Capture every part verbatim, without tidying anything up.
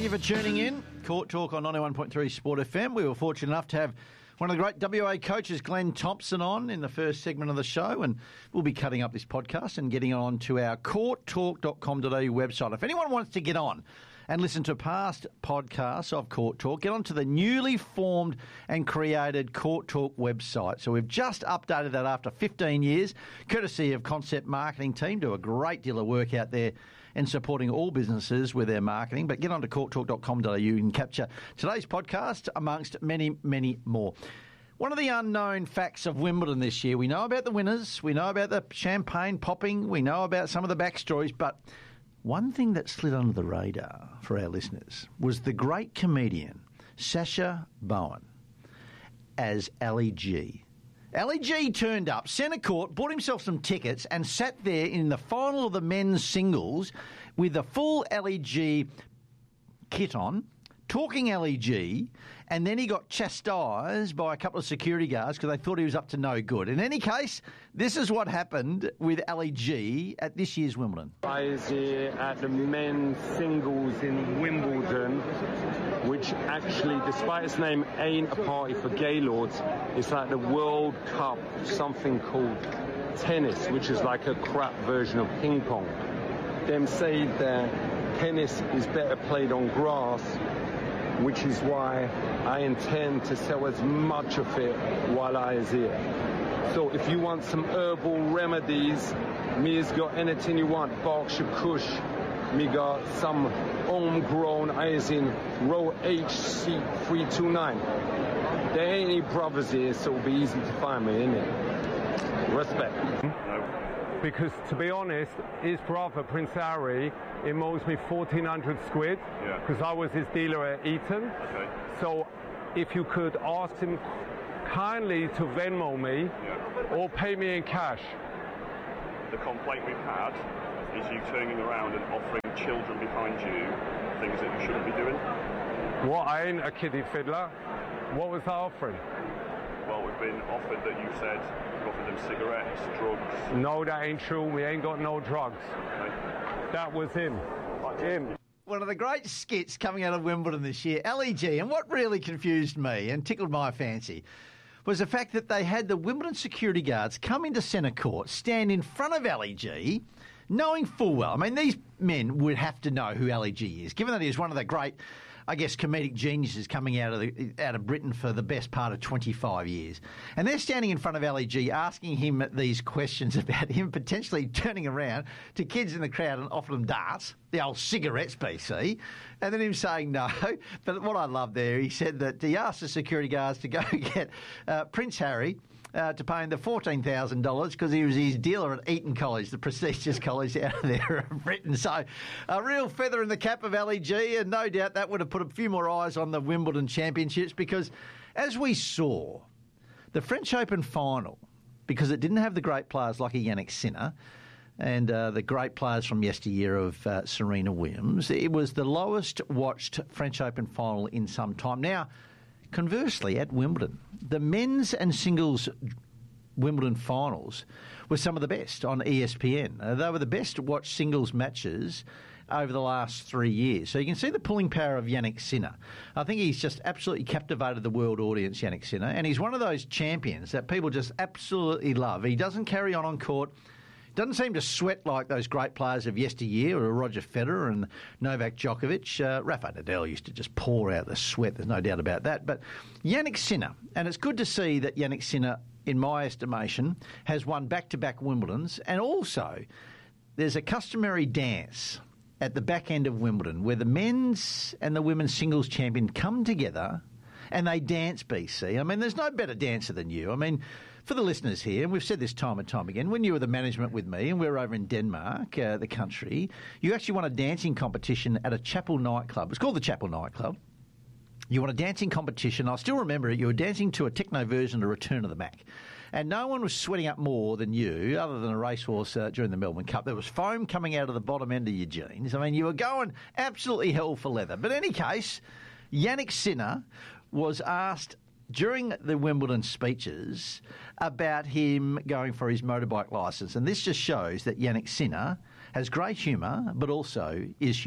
you for tuning in. Court Talk on ninety-one point three Sport F M. We were fortunate enough to have one of the great W A coaches, Glenn Thompson, on in the first segment of the show, and we'll be cutting up this podcast and getting on to our court talk dot com dot a u website. If anyone wants to get on and listen to past podcasts of Court Talk, get onto the newly formed and created Court Talk website. So we've just updated that after fifteen years, courtesy of Concept Marketing Team. Do a great deal of work out there and supporting all businesses with their marketing. But get on to court talk dot com dot a u and capture today's podcast amongst many, many more. One of the unknown facts of Wimbledon this year, we know about the winners, we know about the champagne popping, we know about some of the backstories, but one thing that slid under the radar for our listeners was the great comedian Sacha Bowen as Ali G. Ali G turned up, centre court, bought himself some tickets and sat there in the final of the men's singles with the full Ali G kit on, talking Ali G, and then he got chastised by a couple of security guards because they thought he was up to no good. In any case, this is what happened with Ali G at this year's Wimbledon. I was here at the men's singles in Wimbledon, which actually, despite its name, ain't a party for gaylords. It's like the World Cup, something called tennis, which is like a crap version of ping pong. Them say that tennis is better played on grass, which is why I intend to sell as much of it while I is here. So if you want some herbal remedies, me has got anything you want. Berkshire Kush, me got some homegrown, I is in row H C three two nine. There ain't any brothers here, so it'll be easy to find me, innit? Respect. No. Because, to be honest, his brother, Prince Harry, he owes me fourteen hundred squid, because yeah. I was his dealer at Eton. Okay. So, if you could ask him kindly to Venmo me, yeah. or pay me in cash. The complaint we've had is you turning around and offering children behind you things that you shouldn't be doing. What? I ain't a kiddie fiddler. What was that offering? Well, we've been offered that you said you offered them cigarettes, drugs. No, that ain't true. We ain't got no drugs. Okay. That was him. Him. One of the great skits coming out of Wimbledon this year, Ali G, and what really confused me and tickled my fancy was the fact that they had the Wimbledon security guards come into centre court, stand in front of Ali G, knowing full well, I mean, these men would have to know who Ali G is, given that he is one of the great, I guess, comedic geniuses coming out of the, out of Britain for the best part of twenty-five years. And they're standing in front of Ali G asking him these questions about him potentially turning around to kids in the crowd and offering them darts, the old cigarettes, B C, and then him saying no. But what I love there, he said that he asked the security guards to go get uh, Prince Harry Uh, to pay him the fourteen thousand dollars because he was his dealer at Eton College, the prestigious college out there of Britain. So a real feather in the cap of Ali G, and no doubt that would have put a few more eyes on the Wimbledon Championships because, as we saw, the French Open final, because it didn't have the great players like a Yannick Sinner and uh, the great players from yesteryear of uh, Serena Williams, it was the lowest watched French Open final in some time. Now, conversely, at Wimbledon, the men's and singles Wimbledon finals were some of the best on E S P N. Uh, they were the best watched singles matches over the last three years. So you can see the pulling power of Yannick Sinner. I think he's just absolutely captivated the world audience, Yannick Sinner, and he's one of those champions that people just absolutely love. He doesn't carry on on court. Doesn't seem to sweat like those great players of yesteryear, or Roger Federer and Novak Djokovic. Uh, Rafa Nadal used to just pour out the sweat, there's no doubt about that. But Yannick Sinner, and it's good to see that Yannick Sinner, in my estimation, has won back-to-back Wimbledons, and also there's a customary dance at the back end of Wimbledon where the men's and the women's singles champion come together and they dance, B C. I mean, there's no better dancer than you. I mean, for the listeners here, and we've said this time and time again, when you were the management with me and we were over in Denmark, uh, the country, you actually won a dancing competition at a chapel nightclub. It's called the Chapel Nightclub. You won a dancing competition. I still remember it. You were dancing to a techno version of Return of the Mac. And no one was sweating up more than you, other than a racehorse uh, during the Melbourne Cup. There was foam coming out of the bottom end of your jeans. I mean, you were going absolutely hell for leather. But in any case, Yannick Sinner was asked during the Wimbledon speeches about him going for his motorbike licence. And this just shows that Yannick Sinner has great humour, but also is human.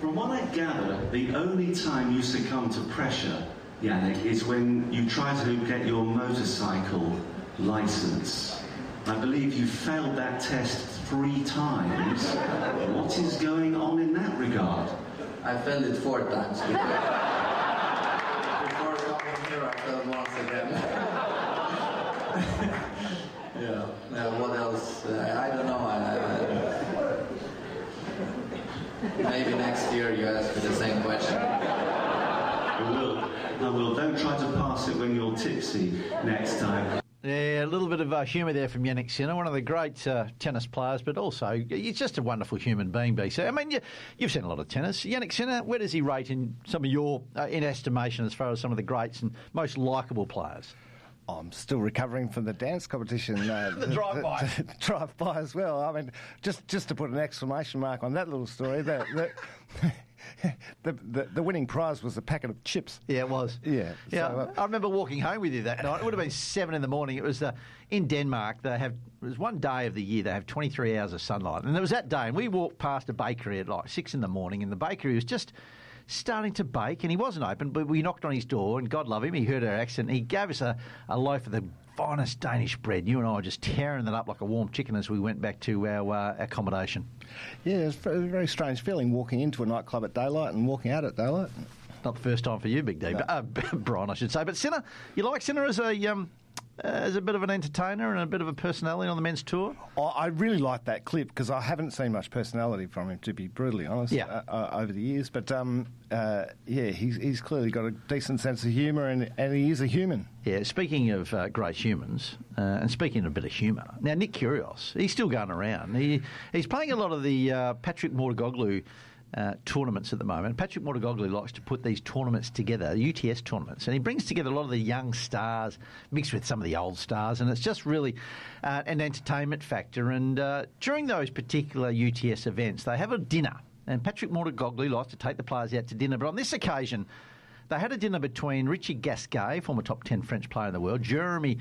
From what I gather, the only time you succumb to pressure, Yannick, is when you try to get your motorcycle licence. I believe you failed that test three times. What is going on in that regard? I failed it four times. Before coming here, I failed once again. yeah. yeah. What else? Uh, I don't know. I, I, maybe next year you ask me the same question. I will. I will. Don't try to pass it when you're tipsy next time. Yeah, a little bit of uh, humour there from Jannik Sinner, one of the great uh, tennis players, but also he's just a wonderful human being, B C. I mean, you, you've seen a lot of tennis. Jannik Sinner, where does he rate in some of your, uh, in estimation, as far as some of the greats and most likeable players? I'm still recovering from the dance competition. Uh, the drive-by. The, the drive-by as well. I mean, just, just to put an exclamation mark on that little story, the, the, the, the, the winning prize was a packet of chips. Yeah, it was. Yeah. Yeah, so, uh, I remember walking home with you that night. It would have been seven in the morning. It was uh, in Denmark. They have it was one day of the year they have twenty-three hours of sunlight, and it was that day. And we walked past a bakery at like six in the morning, and the bakery was just starting to bake, and he wasn't open, but we knocked on his door, and God love him, he heard our accent, and he gave us a, a loaf of the finest Danish bread. You and I were just tearing that up like a warm chicken as we went back to our uh, accommodation. Yeah, it's a very strange feeling walking into a nightclub at daylight and walking out at daylight. Not the first time for you, Big D, No. but, uh, Brian, I should say. But Sinner, you like Sinner as a um, uh, as a bit of an entertainer and a bit of a personality on the men's tour? I I really like that clip because I haven't seen much personality from him, to be brutally honest, Yeah. uh, uh, over the years. But um, uh, yeah, he's, he's clearly got a decent sense of humour, and, and he is a human. Yeah, speaking of uh, great humans, uh, and speaking of a bit of humour, now Nick Kyrgios, he's still going around. He He's playing a lot of the uh, Patrick Mouratoglou uh, tournaments at the moment. Patrick Mouratoglou likes to put these tournaments together, U T S tournaments, and he brings together a lot of the young stars mixed with some of the old stars, and it's just really uh, an entertainment factor. And uh, during those particular U T S events, they have a dinner, and Patrick Mouratoglou likes to take the players out to dinner, but on this occasion, they had a dinner between Richie Gasquet, former top ten French player in the world, Jeremy,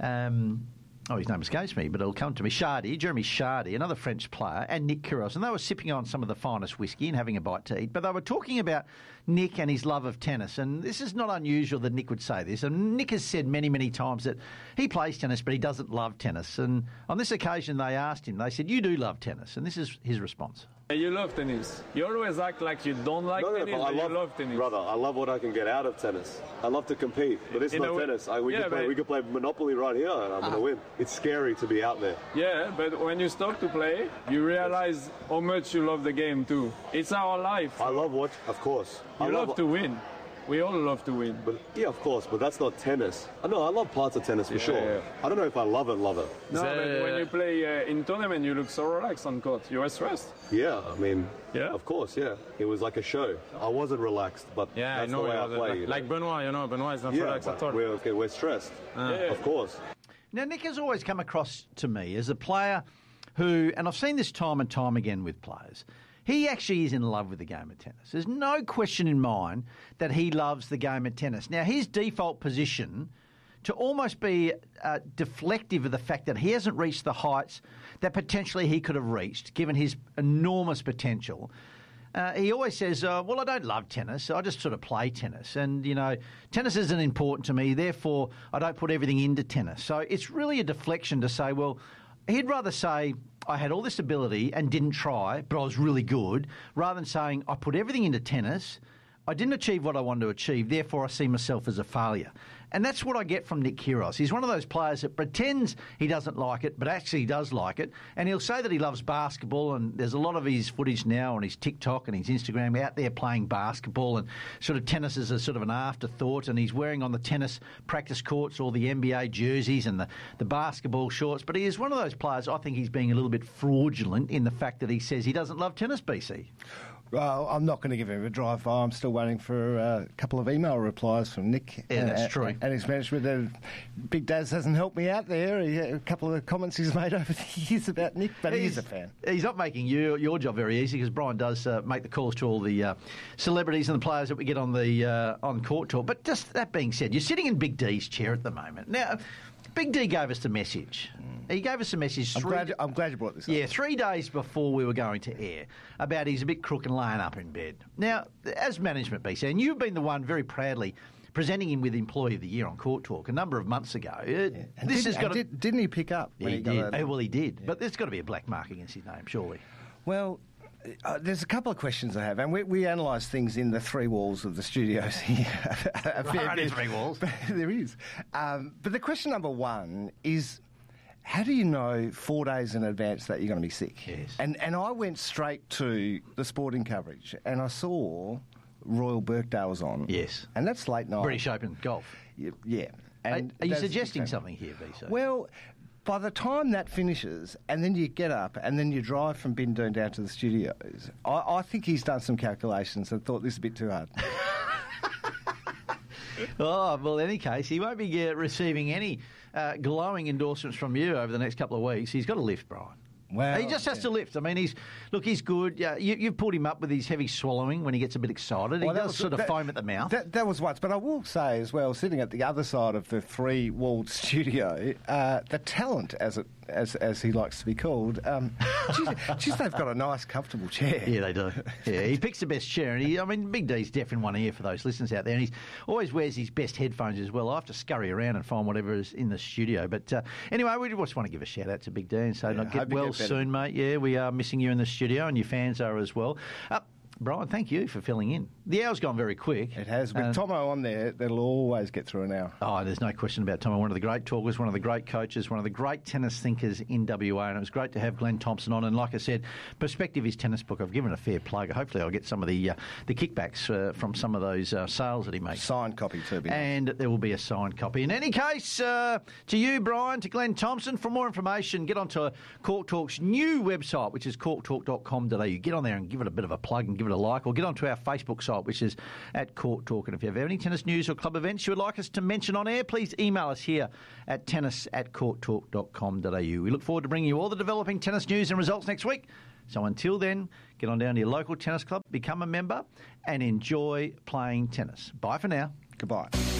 um, oh, his name escapes me, but it'll come to me, Chardy, Jeremy Chardy, another French player, and Nick Kyrgios. And they were sipping on some of the finest whiskey and having a bite to eat. But they were talking about Nick and his love of tennis. And this is not unusual that Nick would say this. And Nick has said many, many times that he plays tennis, but he doesn't love tennis. And on this occasion, they asked him, they said, "You do love tennis." And this is his response. You love tennis. You always act like you don't like no, no, tennis, but I but love, you love tennis. Brother, I love what I can get out of tennis. I love to compete, but it's In not a way- tennis. I, we, yeah, could play, but- we could play Monopoly right here, and I'm going to win. It's scary to be out there. Yeah, but when you stop to play, you realize how much you love the game too. It's our life. I love what, of course. You I love to win. We all love to win. But yeah, of course, but that's not tennis. I know I love parts of tennis for Yeah, sure. yeah. I don't know if I love it, love it. No, but when you play uh, in tournament, you look so relaxed on court. You are stressed. Yeah, I mean, Yeah? of course, yeah. It was like a show. I wasn't relaxed, but Yeah, that's I know. the way I uh, play. like, you know? like Benoit, you know, Benoit is not yeah, relaxed but at all. we're, okay, we're stressed, Yeah. of course. Now, Nick has always come across to me as a player who, and I've seen this time and time again with players, he actually is in love with the game of tennis. There's no question in mind that he loves the game of tennis. Now, his default position to almost be uh, deflective of the fact that he hasn't reached the heights that potentially he could have reached, given his enormous potential. Uh, he always says, uh, well, I don't love tennis. I just sort of play tennis. And, you know, tennis isn't important to me. Therefore, I don't put everything into tennis. So it's really a deflection to say, well, he'd rather say I had all this ability and didn't try, but I was really good, rather than saying I put everything into tennis, I didn't achieve what I wanted to achieve, therefore I see myself as a failure. And that's what I get from Nick Kyrgios. He's one of those players that pretends he doesn't like it, but actually does like it. And he'll say that he loves basketball, and there's a lot of his footage now on his TikTok and his Instagram out there playing basketball, and sort of tennis is a sort of an afterthought, and he's wearing on the tennis practice courts all the N B A jerseys and the, the basketball shorts. But he is one of those players, I think he's being a little bit fraudulent in the fact that he says he doesn't love tennis, B C. Well, I'm not going to give him a drive-by. I'm still waiting for uh, a couple of email replies from Nick. Yeah, that's uh, true. And his management. Uh, Big Daz hasn't helped me out there. He, a couple of comments he's made over the years about Nick, but he is a fan. He's not making you, your job very easy, because Brian does uh, make the calls to all the uh, celebrities and the players that we get on the uh, on court talk. But just that being said, you're sitting in Big D's chair at the moment. Now, Big D gave us the message. He gave us a message. I'm three, glad, I'm glad you brought this up. Yeah, three days before we were going to air about he's a bit crook and laying up in bed. Now, as management, B C, and you've been the one very proudly presenting him with Employee of the Year on Court Talk a number of months ago. Uh, Yeah. And This did, has got and to, did, didn't he pick up? Yeah, when he got did. a- Oh, well, he did. But there's got to be a black mark against his name, surely. Well, uh, there's a couple of questions I have, and we, we analyse things in the three walls of the studios here. A fair There are only bit. three walls. There is. Um, but the question number one is, how do you know four days in advance that you're going to be sick? Yes. And and I went straight to the sporting coverage, and I saw Royal Birkdale was on. Yes. And that's late night. British Open golf. Y- Yeah. Are, And are you that's- suggesting something here, B C? Well, by the time that finishes, and then you get up, and then you drive from Bindoon down to the studios, I, I think he's done some calculations and thought this is a bit too hard. Oh, well, in any case, he won't be uh, receiving any uh, glowing endorsements from you over the next couple of weeks. He's got to lift, Brian. Well, he just has yeah. to lift. I mean, he's look, he's good. Yeah, you, you've pulled him up with his heavy swallowing when he gets a bit excited. Well, he that does was- sort of that- foam at the mouth. That, that was once, but I will say as well, sitting at the other side of the three-walled studio, uh, the talent, as it as as he likes to be called, um, geez, geez, they've got a nice, comfortable chair. Yeah, they do. Yeah, he picks the best chair, and he, I mean, Big D's deaf in one ear for those listeners out there, and he always wears his best headphones as well. I have to scurry around and find whatever is in the studio. But uh, anyway, we just want to give a shout out to Big D and say, Yeah, "Look, get hope you well get better." soon, mate." Yeah, we are missing you in the studio, and your fans are as well. Uh, Brian, thank you for filling in. The hour's gone very quick. It has. With Uh, Tomo on there, that'll always get through an hour. Oh, there's no question about Tom. One of the great talkers, one of the great coaches, one of the great tennis thinkers in W A, and it was great to have Glenn Thompson on. And like I said, Perspective is Tennis Book. I've given it a fair plug. Hopefully I'll get some of the uh, the kickbacks uh, from some of those uh, sales that he makes. Signed copy too. be nice. And there will be a signed copy. In any case, uh, to you, Brian, to Glenn Thompson, for more information, get onto Cork Talk's new website, which is cork talk dot com dot a u. Get on there and give it a bit of a plug and give it a like, or get onto our Facebook site, which is at Cork Talk. And if you have any tennis news or club events you would like us to mention on air, please email us here at tennis at cork talk dot com dot a u. We look forward to bringing you all the developing tennis news and results next week. So until then, get on down to your local tennis club, become a member, and enjoy playing tennis. Bye for now. Goodbye.